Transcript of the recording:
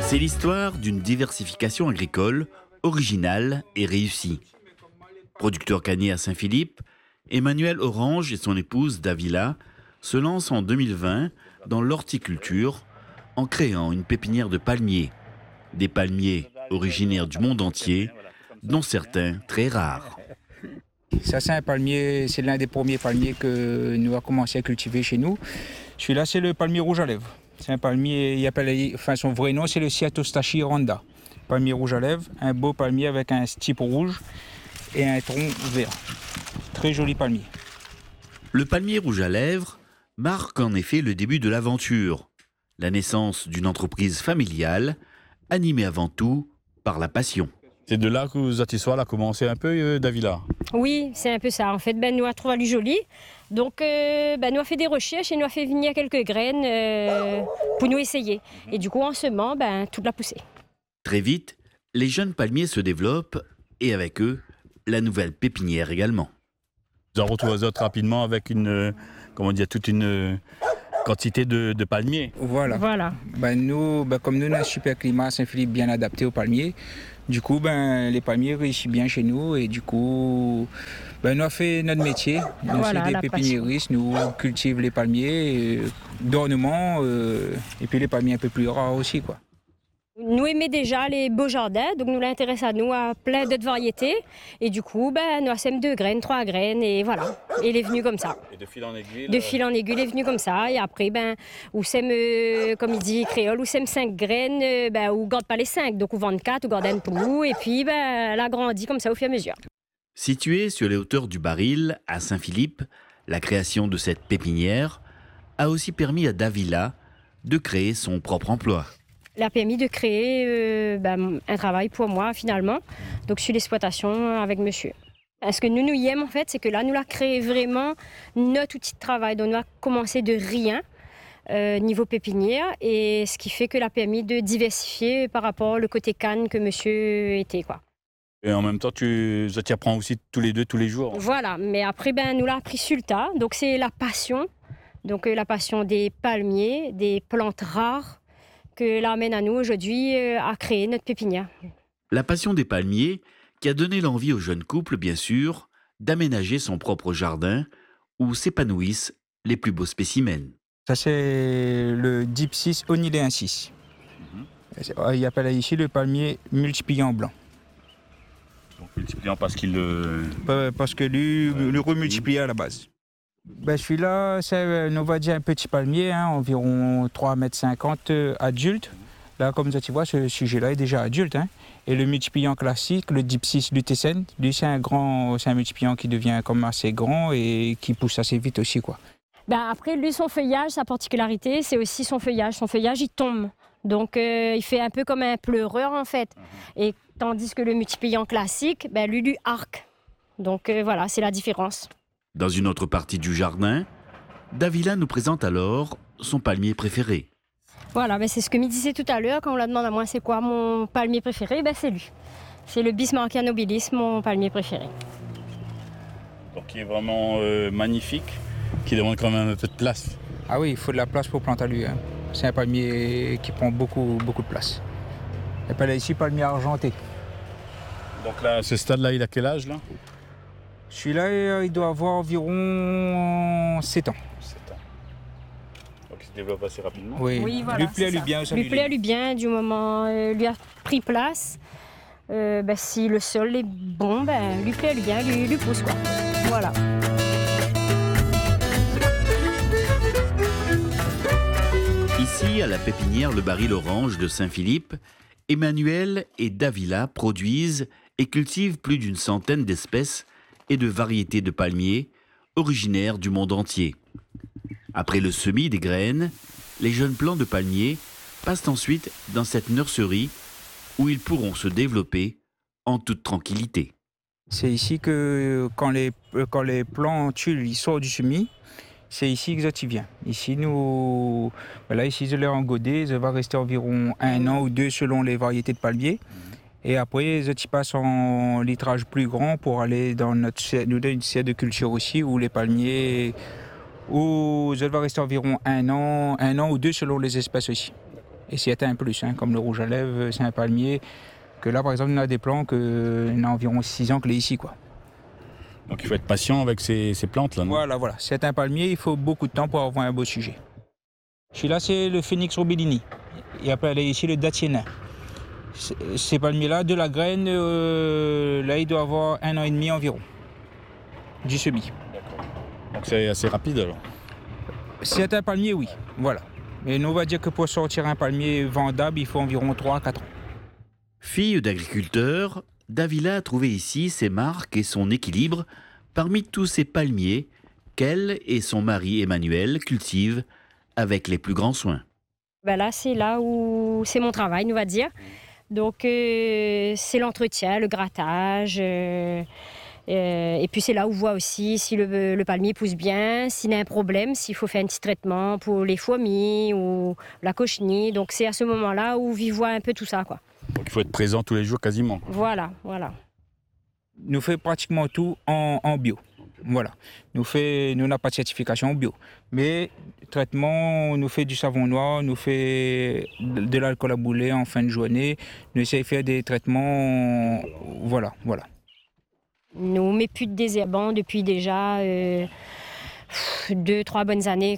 C'est l'histoire d'une diversification agricole originale et réussie. Producteur canier à Saint-Philippe, Emmanuel Orange et son épouse Davila se lancent en 2020 dans l'horticulture en créant une pépinière de palmiers. Des palmiers originaires du monde entier, dont certains très rares. Ça, c'est un palmier, c'est l'un des premiers palmiers que nous avons commencé à cultiver chez nous. Celui-là, c'est le palmier rouge à lèvres. C'est un palmier, son vrai nom, c'est le Cyatostachys randa. Palmier rouge à lèvres, un beau palmier avec un stipe rouge et un tronc vert. Très joli palmier. Le palmier rouge à lèvres marque en effet le début de l'aventure, la naissance d'une entreprise familiale animée avant tout par la passion. C'est de là que cette histoire a commencé un peu, Davila. Oui, c'est un peu ça. En fait, nous avons trouvé lui joli. Donc, nous avons fait des recherches et nous avons fait venir quelques graines pour nous essayer. Et du coup, en semant, toute la poussée. Très vite, les jeunes palmiers se développent et avec eux, la nouvelle pépinière également. Nous avons retrouvé azote rapidement avec toute une quantité de palmiers. Voilà. Comme nous, on a un super climat à Saint-Philippe bien adapté aux palmiers. Du coup, les palmiers réussissent bien chez nous et du coup, nous avons fait notre métier. Nous sommes des pépiniéristes, nous cultivons les palmiers d'ornement et puis les palmiers un peu plus rares aussi, quoi. Nous aimons déjà les beaux jardins, donc nous l'intéressons à nous à plein d'autres variétés. Et du coup, nous avons 2 graines, 3 graines et voilà. Et il est venu comme ça. Et de fil en aiguille il est venu comme ça. Et après, ou sème, comme il dit créole, ou sème 5 graines, ou garde pas les 5. Donc, ou vend 4, ou garde un pou. Et puis, elle a grandi comme ça au fur et à mesure. Située sur les hauteurs du Baril, à Saint-Philippe, la création de cette pépinière a aussi permis à Davila de créer son propre emploi. Elle a permis de créer un travail pour moi finalement, donc sur l'exploitation avec monsieur. Ce que nous y aimons en fait, c'est que là nous avons créé vraiment notre outil de travail, donc nous avons commencé de rien niveau pépinière et ce qui fait que l'a permis de diversifier par rapport au côté canne que monsieur était, quoi. Et en même temps, tu apprends aussi tous les deux, tous les jours. Voilà, mais après nous l'avons appris sur le tas, donc c'est la passion, la passion des palmiers, des plantes rares, que l'amène à nous aujourd'hui à créer notre pépinière. La passion des palmiers qui a donné l'envie au jeune couple, bien sûr, d'aménager son propre jardin où s'épanouissent les plus beaux spécimens. Ça, c'est le Dipsis oniléensis. Il appelle ici le palmier multipliant blanc. Donc multipliant parce qu'il Parce que lui remultiplie à la base. Celui-là, c'est, on va dire, un petit palmier, environ 3,50 m adulte. Là, comme tu vois, ce sujet-là est déjà adulte. Et le multipliant classique, le Dipsis luterescens, lui, c'est un multipliant qui devient comme assez grand et qui pousse assez vite aussi, quoi. Après, lui, son feuillage, sa particularité, c'est aussi son feuillage. Son feuillage, il tombe. Donc, il fait un peu comme un pleureur, en fait. Et tandis que le multipliant classique, lui arque. Donc, voilà, c'est la différence. Dans une autre partie du jardin, Davila nous présente alors son palmier préféré. Voilà, c'est ce que me disait tout à l'heure quand on la demande à moi c'est quoi mon palmier préféré, c'est lui. C'est le Bismarckia nobilis, mon palmier préféré. Donc qui est vraiment magnifique, qui demande quand même un peu de place. Ah oui, il faut de la place pour planter à lui. C'est un palmier qui prend beaucoup de place. Il appelle ici palmier argenté. Donc là, ce stade-là, il a quel âge là ? Celui-là, il doit avoir environ 7 ans. 7 ans. Donc il se développe assez rapidement. Oui, voilà. Lui plaît à lui bien. Lui plaît à lui bien, du moment lui a pris place. Si le sol est bon, lui plaît à lui bien, lui pousse, quoi. Voilà. Ici, à la pépinière Le Baril Orange de Saint-Philippe, Emmanuel et Davila produisent et cultivent plus d'une centaine d'espèces et de variétés de palmiers originaires du monde entier. Après le semis des graines, les jeunes plants de palmiers passent ensuite dans cette nurserie où ils pourront se développer en toute tranquillité. C'est ici que quand les plantules ils sortent du semis, c'est ici que ça vient. Ici, ici, je l'ai engodé, ça va rester environ 1 an ou 2 selon les variétés de palmiers. Et après, je passe en litrage plus grand pour aller dans une serre de culture aussi, où les palmiers, où ça va rester environ 1 an ou 2 selon les espèces aussi. Et s'il y a un plus, hein, comme le rouge à lèvres, c'est un palmier, que là par exemple on a des plants que on a environ 6 ans qu'il est ici, quoi. Donc il faut être patient avec ces plantes-là, non? Voilà. C'est un palmier, il faut beaucoup de temps pour avoir un beau sujet. Celui-là, c'est le Phoenix Robellini. Et après, il y a ici le Daciena. Ces palmiers-là, de la graine, là, il doit avoir 1 an et demi environ. Du semis. Donc c'est assez rapide alors. C'est un palmier, oui. Voilà. Mais nous, on va dire que pour sortir un palmier vendable, il faut environ 3 à 4 ans. Fille d'agriculteur, Davila a trouvé ici ses marques et son équilibre parmi tous ces palmiers qu'elle et son mari Emmanuel cultivent avec les plus grands soins. Ben là, c'est là où c'est mon travail, on va dire. Donc, c'est l'entretien, le grattage. Et puis, c'est là où on voit aussi si le palmier pousse bien, s'il y a un problème, s'il faut faire un petit traitement pour les fourmis ou la cochenille. Donc, c'est à ce moment-là où on voit un peu tout ça, quoi. Donc il faut être présent tous les jours quasiment. Voilà. Nous fait pratiquement tout en bio. Voilà. Nous n'avons pas de certification bio. Mais traitement, on nous fait du savon noir, on nous fait de l'alcool à bouler en fin de journée. Nous essayons de faire des traitements. Voilà. Nous met plus de désherbants depuis déjà 2-3 bonnes années